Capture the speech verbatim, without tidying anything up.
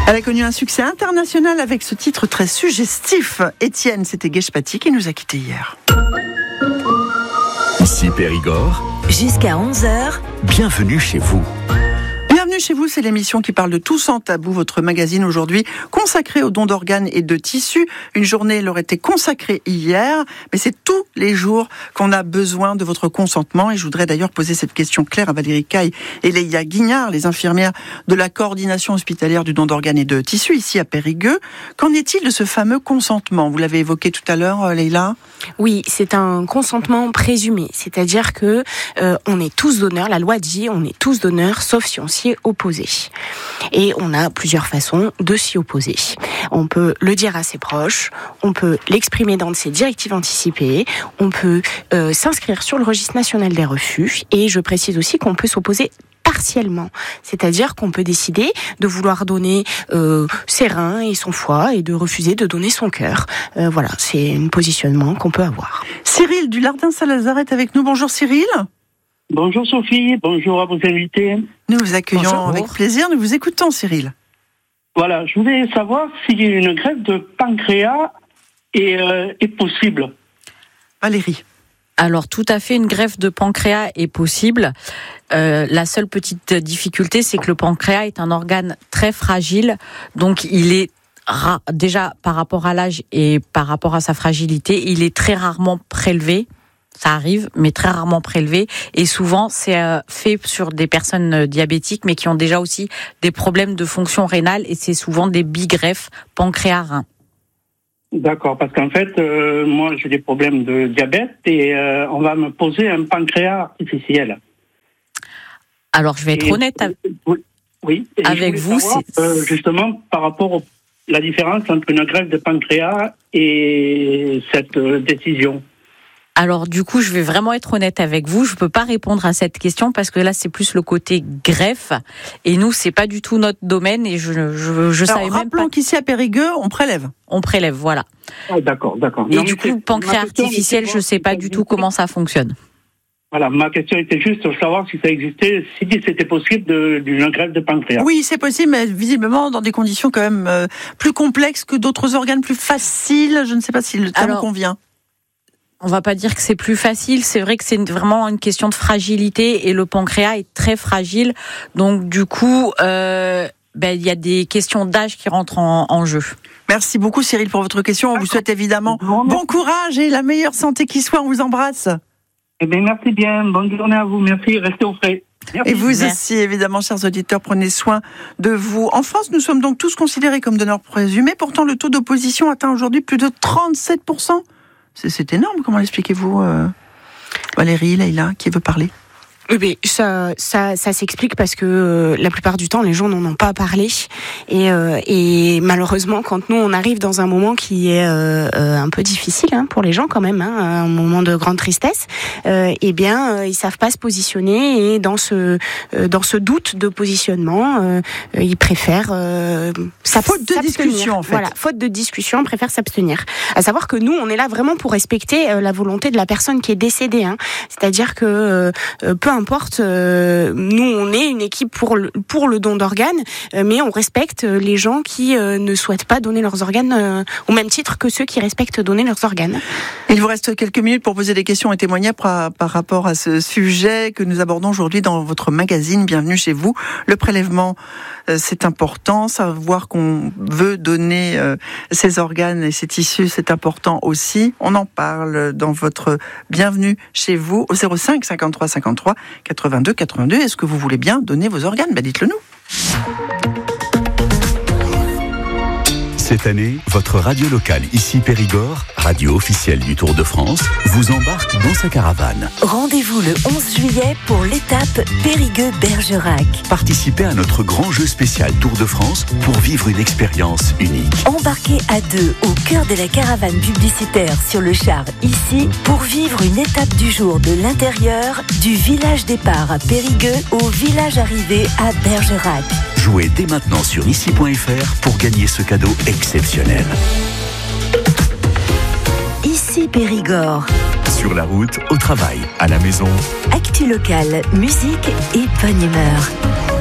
Elle a connu un succès international avec ce titre très suggestif. Étienne, c'était Guèche-Paty qui nous a quittés hier. Ici Périgord. Jusqu'à onze heures. Bienvenue chez vous. Bienvenue chez vous, c'est l'émission qui parle de tout sans tabou, votre magazine aujourd'hui consacré aux dons d'organes et de tissus. Une journée leur était consacrée hier, mais c'est tous les jours qu'on a besoin de votre consentement. Et je voudrais d'ailleurs poser cette question claire à Valérie Caille et Leïla Guignard, les infirmières de la coordination hospitalière du don d'organes et de tissus ici à Périgueux. Qu'en est-il de ce fameux consentement ? Vous l'avez évoqué tout à l'heure, Leïla ? Oui, c'est un consentement présumé, c'est-à-dire que euh, on est tous donneurs, la loi dit on est tous donneurs, sauf si on s'y est opposé. Et on a plusieurs façons de s'y opposer. On peut le dire à ses proches, on peut l'exprimer dans ses directives anticipées, on peut euh, s'inscrire sur le registre national des refus, et je précise aussi qu'on peut s'opposer partiellement, c'est-à-dire qu'on peut décider de vouloir donner euh, ses reins et son foie et de refuser de donner son cœur. Euh, voilà, c'est un positionnement qu'on peut avoir. Cyril du Lardin-Salazar est avec nous. Bonjour Cyril. Bonjour Sophie, bonjour à vos invités. Nous vous accueillons Bonjour. avec plaisir, nous vous écoutons Cyril. Voilà, je voulais savoir si une greffe de pancréas est, euh, est possible. Valérie. Alors tout à fait, une greffe de pancréas est possible. Euh, la seule petite difficulté, c'est que le pancréas est un organe très fragile, donc il est ra- déjà par rapport à l'âge et par rapport à sa fragilité, il est très rarement prélevé. Ça arrive, mais très rarement prélevé. Et souvent, c'est euh, fait sur des personnes euh, diabétiques, mais qui ont déjà aussi des problèmes de fonction rénale. Et c'est souvent des bigreffes pancréas-reins. D'accord, parce qu'en fait, euh, moi j'ai des problèmes de diabète et euh, on va me poser un pancréas artificiel. Alors, je vais être et, honnête avec, oui, oui, et avec vous. Savoir, C'est... euh, justement, par rapport à la différence entre une greffe de pancréas et cette euh, décision. Alors du coup, je vais vraiment être honnête avec vous. Je peux pas répondre à cette question parce que là, c'est plus le côté greffe et nous, c'est pas du tout notre domaine et je je je savais Alors, même pas. rappelons qu'ici à Périgueux, on prélève. On prélève, voilà. Ah, d'accord, d'accord. Et Non, du coup, pancréas artificiel, je sais pas du tout comment ça fonctionne. Voilà, ma question était juste de savoir si ça existait, si c'était possible de, d'une greffe de pancréas. Oui, c'est possible, mais visiblement dans des conditions quand même euh, plus complexes que d'autres organes, plus faciles. Je ne sais pas si le terme Alors, convient. On va pas dire que c'est plus facile, c'est vrai que c'est vraiment une question de fragilité et le pancréas est très fragile. Donc du coup, euh, ben, il y a des questions d'âge qui rentrent en, en jeu. Merci beaucoup Cyril pour votre question. On vous souhaite évidemment bon courage et la meilleure santé qui soit. On vous embrasse. Eh bien, merci bien. Bonne journée à vous. Merci. Restez au frais. Merci. Et vous Merci. aussi, évidemment, chers auditeurs, prenez soin de vous. En France, nous sommes donc tous considérés comme donneurs présumés. Pourtant, le taux d'opposition atteint aujourd'hui plus de trente-sept pour cent. C'est, c'est énorme. Comment l'expliquez-vous, euh, Valérie, Leïla, qui veut parler ? Oui, mais ça, ça, ça s'explique parce que euh, la plupart du temps, les gens n'en ont pas parlé. Et, euh, et malheureusement, quand nous, on arrive dans un moment qui est euh, euh, un peu difficile hein, pour les gens quand même, hein, un moment de grande tristesse, euh, eh bien, euh, ils savent pas se positionner. Et dans ce, euh, dans ce doute de positionnement, euh, euh, ils préfèrent euh, Sa faute de discussion, en fait. Voilà, faute de discussion, on préfère s'abstenir. À savoir que nous, on est là vraiment pour respecter euh, la volonté de la personne qui est décédée. Hein. C'est-à-dire que euh, peu importe, euh, nous on est une équipe pour le, pour le don d'organes, euh, mais on respecte les gens qui euh, ne souhaitent pas donner leurs organes euh, au même titre que ceux qui respectent donner leurs organes. Il vous reste quelques minutes pour poser des questions et témoigner par, par rapport à ce sujet que nous abordons aujourd'hui dans votre magazine. Bienvenue chez vous. Le prélèvement, euh, c'est important. Savoir qu'on veut donner euh, ses organes et ses tissus, c'est important aussi. On en parle dans votre Bienvenue chez vous au zéro cinq cinquante-trois cinquante-trois quatre-vingt-deux quatre-vingt-deux. Est-ce que vous voulez bien donner vos organes ? Ben dites-le nous. Cette année, votre radio locale ici Périgord, radio officielle du Tour de France, vous embarque dans sa caravane. Rendez-vous le onze juillet pour l'étape Périgueux-Bergerac. Participez à notre grand jeu spécial Tour de France pour vivre une expérience unique. Embarquez à deux au cœur de la caravane publicitaire sur le char ici pour vivre une étape du jour de l'intérieur du village départ à Périgueux au village arrivé à Bergerac. Jouez dès maintenant sur ici point f r pour gagner ce cadeau exceptionnel. Ici Périgord. Sur la route, au travail, à la maison. Actu locale, musique et bonne humeur.